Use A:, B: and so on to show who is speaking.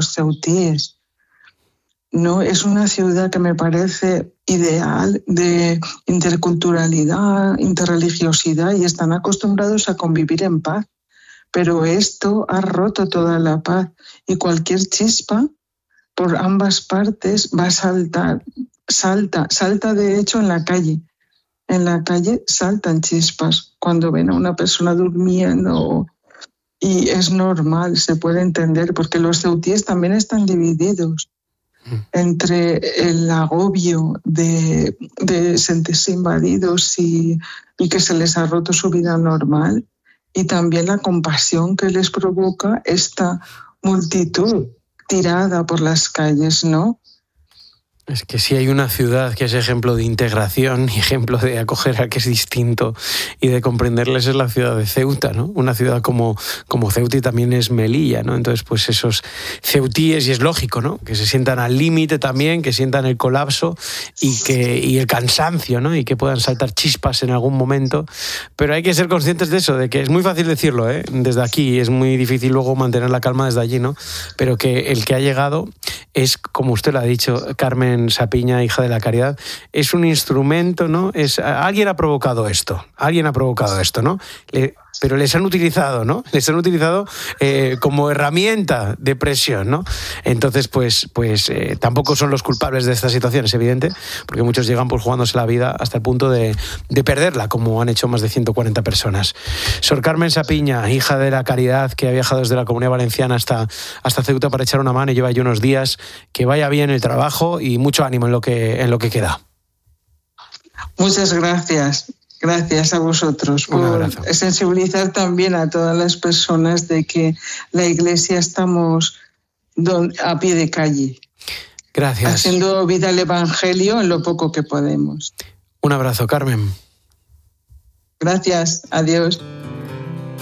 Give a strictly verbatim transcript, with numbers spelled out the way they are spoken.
A: ceutíes. No, es una ciudad que me parece ideal de interculturalidad, interreligiosidad, y están acostumbrados a convivir en paz. Pero esto ha roto toda la paz y cualquier chispa por ambas partes va a saltar, salta, salta de hecho en la calle. En la calle saltan chispas cuando ven a una persona durmiendo, y es normal, se puede entender, porque los ceutíes también están divididos entre el agobio de, de sentirse invadidos y, y que se les ha roto su vida normal, y también la compasión que les provoca esta multitud tirada por las calles, ¿no?
B: Es que si hay una ciudad que es ejemplo de integración y ejemplo de acoger a que es distinto y de comprenderles, es la ciudad de Ceuta, ¿no? Una ciudad como, como Ceuta, y también es Melilla, ¿no? Entonces, pues esos ceutíes, y es lógico, ¿no? Que se sientan al límite también, que sientan el colapso y, que, y el cansancio, ¿no? Y que puedan saltar chispas en algún momento. Pero hay que ser conscientes de eso, de que es muy fácil decirlo, ¿eh? Desde aquí, es muy difícil luego mantener la calma desde allí, ¿no? Pero que el que ha llegado es, como usted lo ha dicho, Carmen Sapiña, hija de la Caridad, es un instrumento, ¿no? Es, alguien ha provocado esto, alguien ha provocado esto, ¿no? Le, pero les han utilizado, ¿no? Les han utilizado eh, como herramienta de presión, ¿no? Entonces, pues, pues eh, tampoco son los culpables de esta situación, es evidente, porque muchos llegan pues jugándose la vida hasta el punto de, de perderla, como han hecho más de ciento cuarenta personas. Sor Carmen Sapiña, hija de la Caridad, que ha viajado desde la Comunidad Valenciana hasta, hasta Ceuta para echar una mano y lleva allí unos días, que vaya bien el trabajo y mucho ánimo en lo que, en lo que queda.
A: Muchas gracias. Gracias a vosotros por sensibilizar también a todas las personas de que la Iglesia estamos a pie de calle.
B: Gracias.
A: Haciendo vida al Evangelio en lo poco que podemos.
B: Un abrazo, Carmen.
A: Gracias. Adiós.